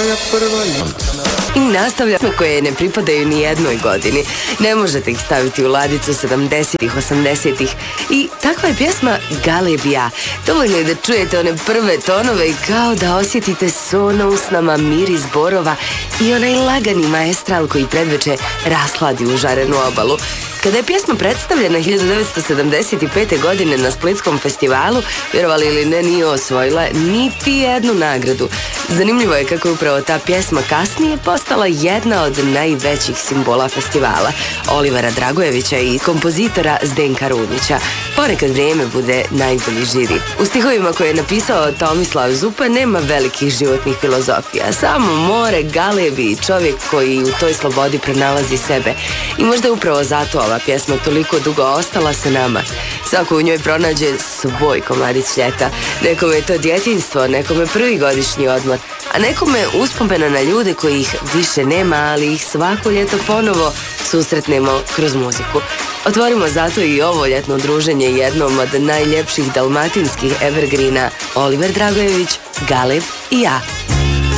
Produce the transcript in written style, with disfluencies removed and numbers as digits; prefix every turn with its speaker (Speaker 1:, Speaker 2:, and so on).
Speaker 1: I nastavljamo koje ne pripadaju ni jednoj godini. Ne možete ih staviti u ladicu 70-ih, 80-ih. I takva je pjesma Galeb i ja. Dovoljno je da čujete one prve tonove i kao da osjetite son u usnama, miris borova i onaj lagani maestral koji predveče rashladi u žarenu obalu. Kada je pjesma predstavljena 1975. godine na Splitskom festivalu, vjerovali ili ne, nije osvojila niti jednu nagradu. Zanimljivo je kako je upravo ta pjesma kasnije postala jedna od najvećih simbola festivala, Olivera Dragojevića i kompozitora Zdenka Rudnića. Ponekad vrijeme bude najbolji žiri. U stihovima koje je napisao Tomislav Zupa nema velikih životnih filozofija, samo more, galebi i čovjek koji u toj slobodi pronalazi sebe. I možda je upravo zato ova pjesma toliko dugo ostala sa nama. Svako u njoj pronađe svoj komadić ljeta. Nekome je to djetinjstvo, nekome prvi godišnji odmor, a nekome uspomena na ljude kojih više nema, ali ih svako ljeto ponovo susretnemo kroz muziku. Otvorimo zato i ovo ljetno druženje jednom od najljepših dalmatinskih evergreena, Oliver Dragojević, Galeb i ja.